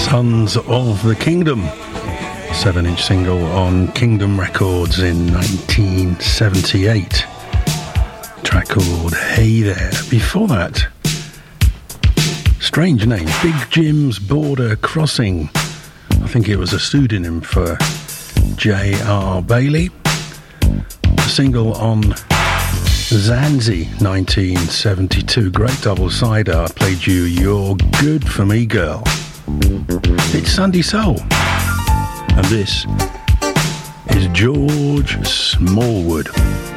Sons of the Kingdom, 7-inch single on Kingdom Records in 1978. Track called Hey There. Before that, strange name, Big Jim's Border Crossing. I think it was a pseudonym for J.R. Bailey. A single on Zanzi 1972. Great double-sider. I played you You're Good For Me Girl. It's Sunday Soul. And this is George Smallwood.